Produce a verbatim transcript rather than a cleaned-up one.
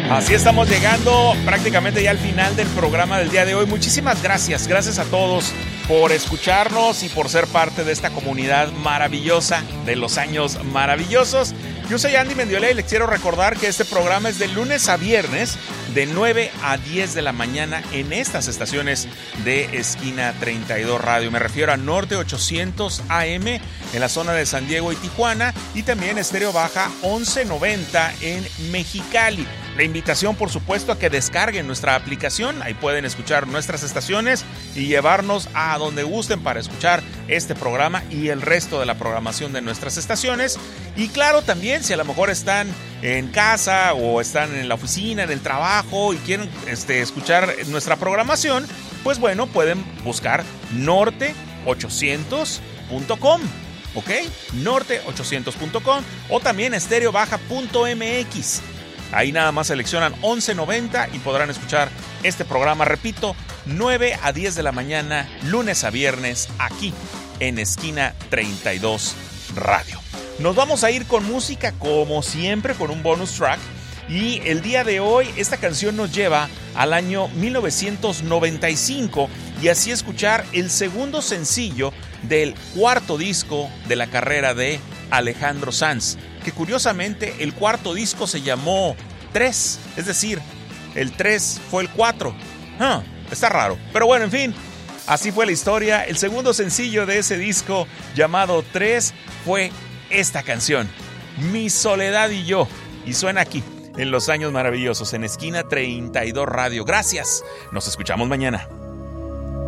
Así estamos llegando prácticamente ya al final del programa del día de hoy. Muchísimas gracias, gracias a todos por escucharnos y por ser parte de esta comunidad maravillosa de los años maravillosos. Yo soy Andy Mendiola y les quiero recordar que este programa es de lunes a viernes de nueve a diez de la mañana en estas estaciones de Esquina treinta y dos Radio. Me refiero a Norte ochocientos A M en la zona de San Diego y Tijuana y también Estéreo Baja once noventa en Mexicali. La invitación, por supuesto, a que descarguen nuestra aplicación. Ahí pueden escuchar nuestras estaciones y llevarnos a donde gusten para escuchar este programa y el resto de la programación de nuestras estaciones. Y claro, también si a lo mejor están en casa o están en la oficina, en el trabajo y quieren este, escuchar nuestra programación, pues bueno, pueden buscar norte ochocientos punto com. ¿Ok? norte ochocientos punto com o también estéreo baja punto m x. Ahí nada más seleccionan once noventa y podrán escuchar este programa, repito, nueve a diez de la mañana, lunes a viernes, aquí en Esquina treinta y dos Radio. Nos vamos a ir con música como siempre, con un bonus track. Y el día de hoy esta canción nos lleva al año mil novecientos noventa y cinco y así escuchar el segundo sencillo del cuarto disco de la carrera de Alejandro Sanz, que curiosamente el cuarto disco se llamó tres, es decir, el tres fue el cuatro. Huh, está raro, pero bueno, en fin, así fue la historia. El segundo sencillo de ese disco llamado tres fue esta canción, Mi Soledad y Yo, y suena aquí en Los Años Maravillosos en Esquina treinta y dos Radio. Gracias, nos escuchamos mañana.